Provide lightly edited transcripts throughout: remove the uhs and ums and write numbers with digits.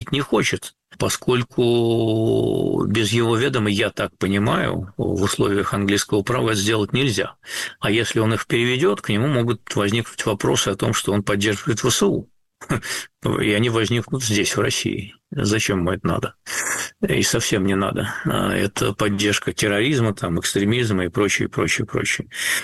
говорить не хочет, поскольку без его ведома, я так понимаю, в условиях английского права это сделать нельзя. А если он их переведет, к нему могут возникнуть вопросы о том, что он поддерживает ВСУ. И они возникнут здесь, в России. Зачем ему это надо? И совсем не надо. Это поддержка терроризма, там, экстремизма и прочее, прочее, прочее.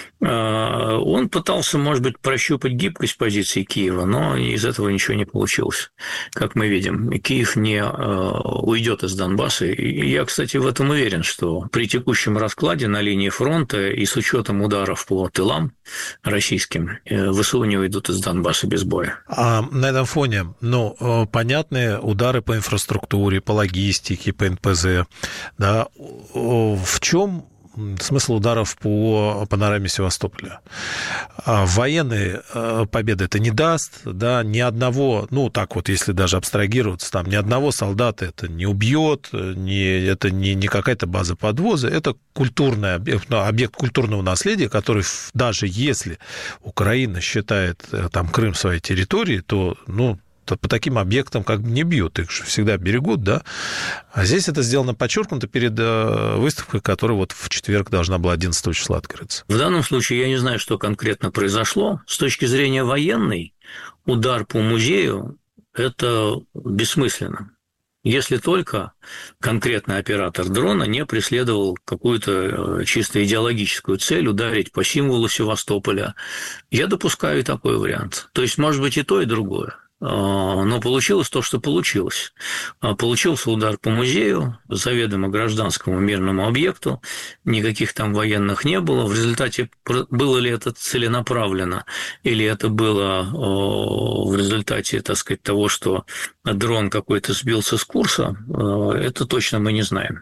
Он пытался, может быть, прощупать гибкость позиции Киева, но из этого ничего не получилось, как мы видим. И Киев не уйдет из Донбасса. И я, кстати, в этом уверен, что при текущем раскладе на линии фронта и с учетом ударов по тылам российским, ВСУ не уйдут из Донбасса без боя. А на этом фоне, понятные удары по инфраструктуре, по логистике, по НПЗ, да, в чем смысл ударов по панораме Севастополя? Военные победы это не даст, да, ни одного, так вот, если даже абстрагироваться, там, ни одного солдата это не убьет, это не какая-то база подвоза, это культурный объект культурного наследия, который, даже если Украина считает там Крым своей территорией, то, по таким объектам как бы не бьют, их же всегда берегут, да. А здесь это сделано подчеркнуто перед выставкой, которая вот в четверг должна была 11 числа открыться. В данном случае я не знаю, что конкретно произошло. С точки зрения военной, удар по музею – это бессмысленно. Если только конкретный оператор дрона не преследовал какую-то чисто идеологическую цель ударить по символу Севастополя. Я допускаю и такой вариант. То есть, может быть, и то, и другое. Но получилось то, что получилось. Получился удар по музею, заведомо гражданскому мирному объекту, никаких там военных не было. В результате, было ли это целенаправленно, или это было в результате, так сказать, того, что дрон какой-то сбился с курса, это точно мы не знаем.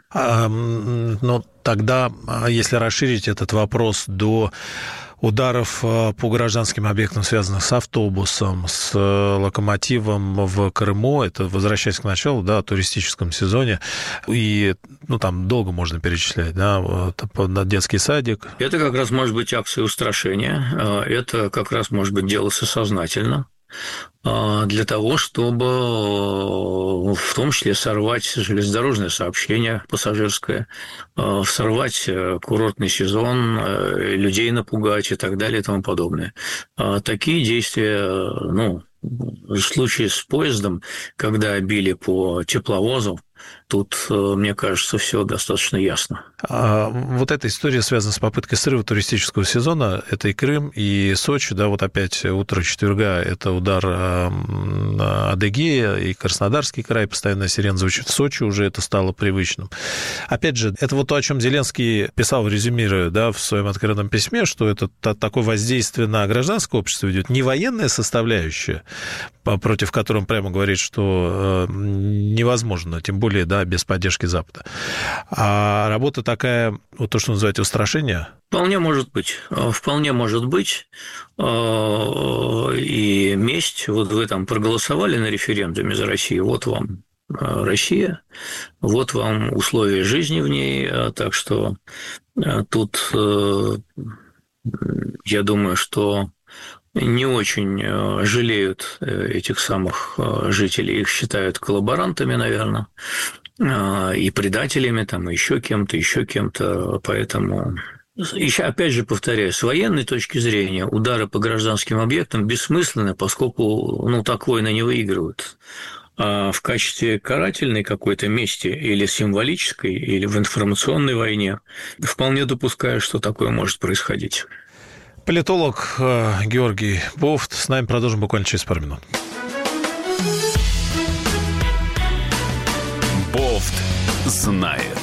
Но тогда, если расширить этот вопрос до ударов по гражданским объектам, связанных с автобусом, с локомотивом в Крыму, это, возвращаясь к началу, да, о туристическом сезоне, и, там долго можно перечислять, да, на детский садик. Это как раз может быть акция устрашения, это как раз может быть делаться сознательно, для того, чтобы в том числе сорвать железнодорожное сообщение пассажирское, сорвать курортный сезон, людей напугать и так далее и тому подобное. Такие действия, в случае с поездом, когда били по тепловозу, тут, мне кажется, все достаточно ясно. Вот эта история связана с попыткой срыва туристического сезона. Это и Крым, и Сочи. Да, вот опять утро четверга – это удар Адыгея и Краснодарский край. Постоянно сирена звучит. В Сочи уже это стало привычным. Опять же, это вот то, о чем Зеленский писал, резюмируя, да, в своем открытом письме, что это такое воздействие на гражданское общество идет, не военная составляющая, против которой он прямо говорит, что невозможно, тем более, да, без поддержки Запада. А работа такая, вот то, что называете устрашение? Вполне может быть. И месть. Вот вы там проголосовали на референдуме за Россию, вот вам Россия, вот вам условия жизни в ней. Так что тут, я думаю, что не очень жалеют этих самых жителей, их считают коллаборантами, наверное, и предателями, там, и еще кем-то, поэтому... Еще, опять же, повторяю, с военной точки зрения удары по гражданским объектам бессмысленны, поскольку, так войны не выигрывают. А в качестве карательной какой-то мести или символической, или в информационной войне вполне допускаю, что такое может происходить. Политолог Георгий Бофт. С нами продолжим буквально через пару минут. Бофт знает.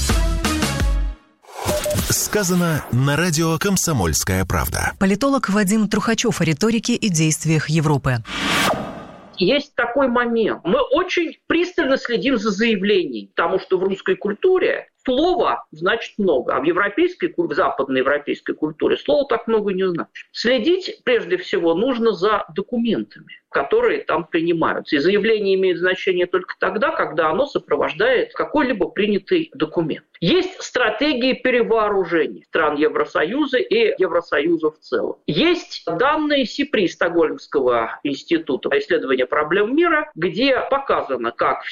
Сказано на радио «Комсомольская правда». Политолог Вадим Трухачев о риторике и действиях Европы. Есть такой момент. Мы очень пристально следим за заявлениями, потому что в русской культуре слово значит много, а в западноевропейской культуре слово так много не значит. Следить, прежде всего, нужно за документами, которые там принимаются. И заявление имеет значение только тогда, когда оно сопровождает какой-либо принятый документ. Есть стратегии перевооружения стран Евросоюза и Евросоюза в целом. Есть данные СИПРИ, Стокгольмского института исследования проблем мира, где показано, как